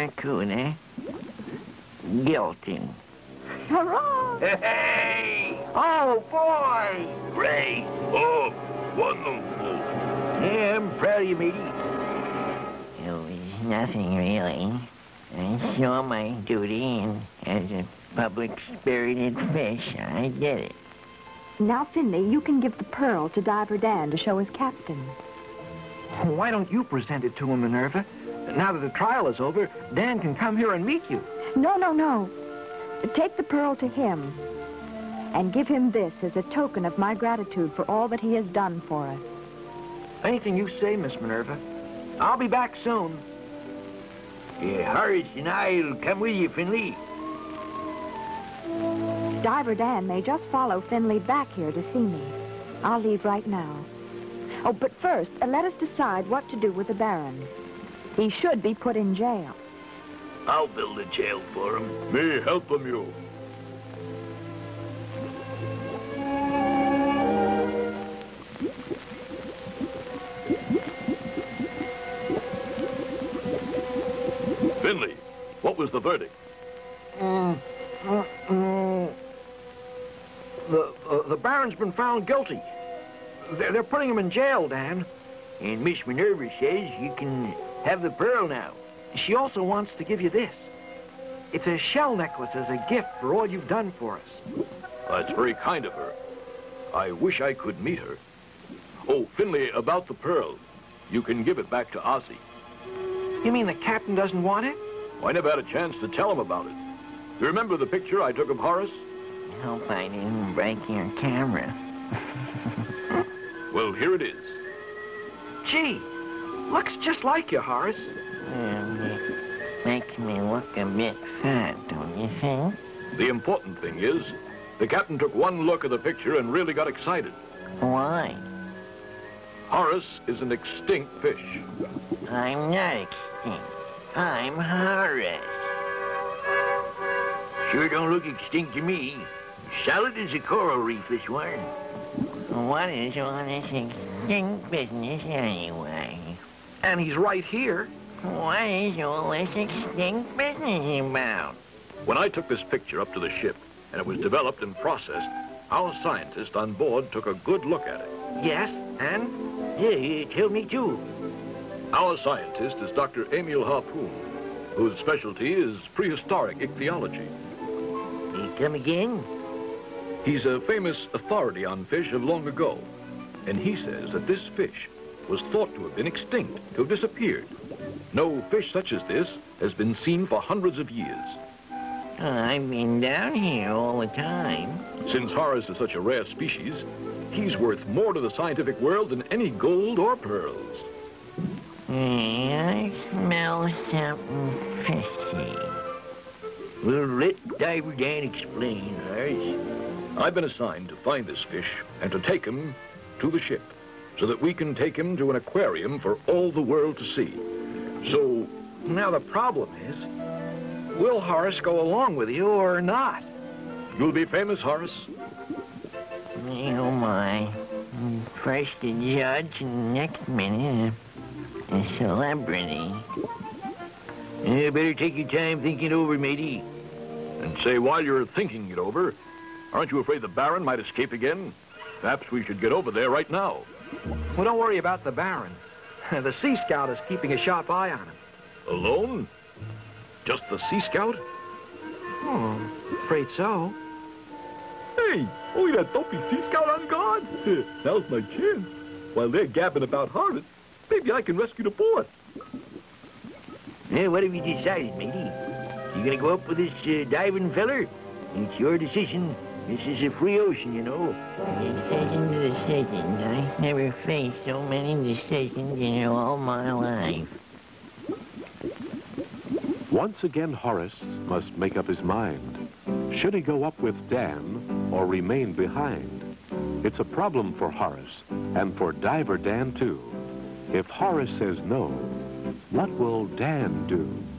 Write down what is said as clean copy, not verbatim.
Barracuda. Guilty. Hurrah! Hey! Oh, boy! Ray! Oh, wonderful. Yeah, I'm proud of you, matey. It was nothing, really. I saw my duty, and as a public-spirited fish, I did it. Now, Finley, you can give the pearl to Diver Dan to show his captain. Why don't you present it to him, Minerva? Now that the trial is over, Dan can come here and meet you. No, no, no. Take the pearl to him and give him this as a token of my gratitude for all that he has done for us. Anything you say, Miss Minerva. I'll be back soon. Horace and I'll come with you, Finley. Diver Dan may just follow Finley back here to see me. I'll leave right now. Oh, but first, let us decide what to do with the Baron. He should be put in jail. I'll build a jail for him. Me help him, you. Finley, what was the verdict? The Baron's been found guilty. They're putting him in jail, Dan. And Miss Minerva says you can have the pearl now. She also wants to give you this. It's a shell necklace as a gift for all you've done for us. That's very kind of her. I wish I could meet her. Oh, Finley, about the pearl. You can give it back to Ozzy. You mean the captain doesn't want it? I never had a chance to tell him about it. You remember the picture I took of Horace? Hope I didn't break your camera. Well, here it is. Gee, looks just like you, Horace. It makes me look a bit fat, don't you think? The important thing is, the captain took one look at the picture and really got excited. Why? Horace is an extinct fish. I'm not extinct. I'm Horace. Sure don't look extinct to me. Solid as a coral reef, this one. What is all this extinct business anyway? And he's right here. What is all this extinct business about? When I took this picture up to the ship, and it was developed and processed, our scientist on board took a good look at it. Yes, and? Yeah, tell me too. Our scientist is Dr. Emil Harpoon, whose specialty is prehistoric ichthyology. Come again? He's a famous authority on fish of long ago, and he says that this fish was thought to have been extinct, to have disappeared. No fish such as this has been seen for hundreds of years. I've been down here all the time. Since Horace is such a rare species, he's worth more to the scientific world than any gold or pearls. I smell something fishy. Well, let Diver Dan explain, Horace. I've been assigned to find this fish and to take him to the ship so that we can take him to an aquarium for all the world to see. So, now the problem is, will Horace go along with you or not? You'll be famous, Horace. Oh, my. First a judge, and next minute a celebrity. You better take your time thinking over, matey. And say, while you're thinking it over, aren't you afraid the Baron might escape again? Perhaps we should get over there right now. Well, don't worry about the Baron. The Sea Scout is keeping a sharp eye on him. Alone? Just the Sea Scout? Oh, afraid so. Hey, only that dopey Sea Scout on guard. Now's my chance. While they're gabbing about Horace, maybe I can rescue the boy. What have you decided, matey? You gonna go up with this diving feller? It's your decision. This is a free ocean, you know. Decision to decision. I never faced so many decisions in all my life. Once again, Horace must make up his mind. Should he go up with Dan or remain behind? It's a problem for Horace and for Diver Dan, too. If Horace says no, what will Dan do?